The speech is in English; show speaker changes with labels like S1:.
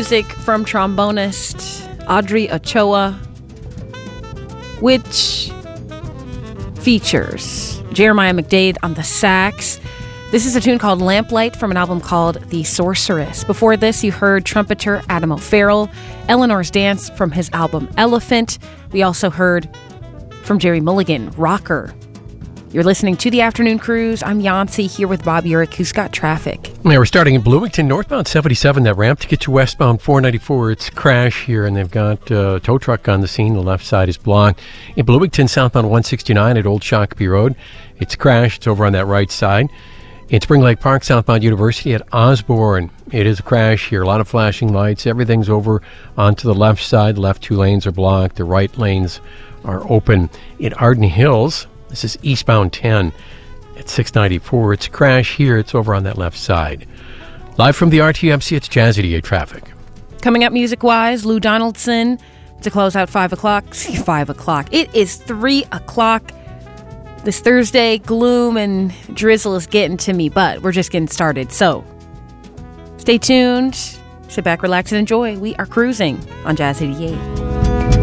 S1: music from trombonist Audrey Ochoa, which features Jeremiah McDade on the sax. This is a tune called Lamplight from an album called The Sorceress. Before this, you heard trumpeter Adam O'Farrell, Eleanor's Dance from his album Elephant. We also heard from Jerry Mulligan, Rocker. You're listening to The Afternoon Cruise. I'm Yancey here with Bob Urich, who's got traffic.
S2: Yeah, we're starting in Bloomington, northbound 77, that ramp to get you westbound 494. It's crash here, and they've got a tow truck on the scene. The left side is blocked. In Bloomington, southbound 169 at Old Shakopee Road, it's crashed. It's over on that right side. In Spring Lake Park, southbound University at Osborne, it is a crash here. A lot of flashing lights. Everything's over onto the left side. The left two lanes are blocked. The right lanes are open. In Arden Hills, this is eastbound 10 at 694. It's a crash here. It's over on that left side. Live from the RTMC, it's Jazz 88 traffic.
S1: Coming up music-wise, Lou Donaldson to close out 5 o'clock. 5 o'clock. It is 3 o'clock. This Thursday, gloom and drizzle is getting to me, but we're just getting started. So stay tuned. Sit back, relax, and enjoy. We are cruising on Jazz 88.